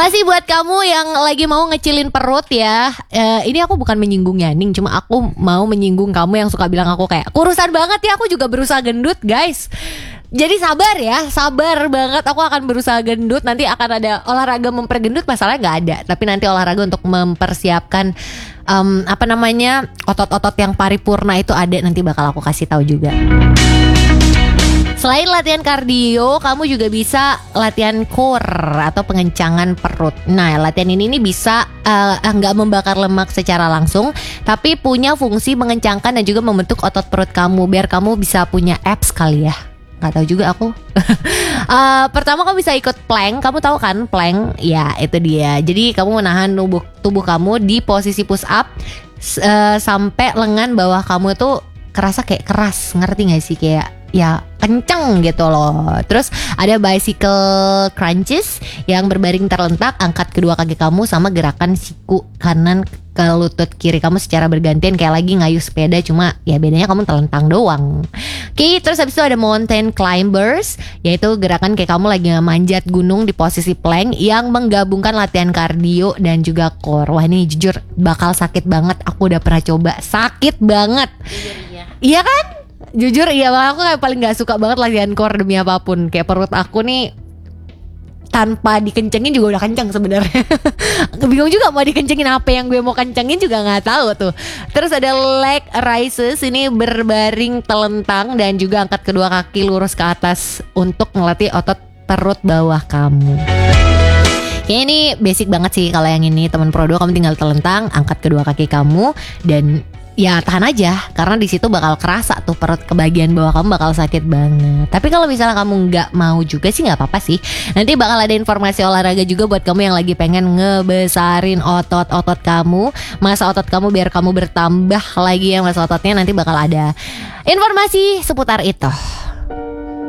Masih buat kamu yang lagi mau ngecilin perut ya. Ini aku bukan menyinggung Yaning, cuma aku mau menyinggung kamu yang suka bilang aku kayak kurusan banget ya. Aku juga berusaha gendut guys. Jadi sabar ya, sabar banget. Aku akan berusaha gendut. Nanti akan ada olahraga mempergendut, masalahnya gak ada. Tapi nanti olahraga untuk mempersiapkan otot-otot yang paripurna itu ada. Nanti bakal aku kasih tahu juga. Selain latihan kardio, kamu juga bisa latihan core atau pengencangan perut. Nah, latihan ini bisa nggak membakar lemak secara langsung, tapi punya fungsi mengencangkan dan juga membentuk otot perut kamu biar kamu bisa punya abs kali ya. Nggak tahu juga aku. Pertama kamu bisa ikut plank. Kamu tahu kan plank? Ya itu dia. Jadi kamu menahan tubuh kamu di posisi push up sampai lengan bawah kamu tuh kerasa kayak keras. Ngerti gak sih? Kayak ya kenceng gitu loh. Terus ada bicycle crunches yang berbaring terlentak, angkat kedua kaki kamu sama gerakan siku kanan ke lutut kiri kamu secara bergantian kayak lagi ngayuh sepeda, cuma ya bedanya kamu telentang doang. Oke, terus habis itu ada mountain climbers, yaitu gerakan kayak kamu lagi manjat gunung di posisi plank yang menggabungkan latihan kardio dan juga core. Wah, ini jujur bakal sakit banget. Aku udah pernah coba, sakit banget. Iya kan? Jujur iya, aku kayak paling gak suka banget latihan core demi apapun. Kayak perut aku nih tanpa dikencengin juga udah kenceng sebenarnya. Bingung juga mau dikencengin apa yang gue mau kencengin juga nggak tahu tuh. Terus ada leg raises, ini berbaring telentang dan juga angkat kedua kaki lurus ke atas untuk melatih otot perut bawah kamu. Kayaknya ini basic banget sih. Kalau yang ini teman Prodo, kamu tinggal telentang, angkat kedua kaki kamu dan ya tahan aja, karena di situ bakal kerasa tuh perut ke bagian bawah kamu bakal sakit banget. Tapi kalau misalnya kamu nggak mau juga sih nggak apa-apa sih. Nanti bakal ada informasi olahraga juga buat kamu yang lagi pengen ngebesarin otot-otot kamu, masa otot kamu biar kamu bertambah lagi ya masa ototnya. Nanti bakal ada informasi seputar itu.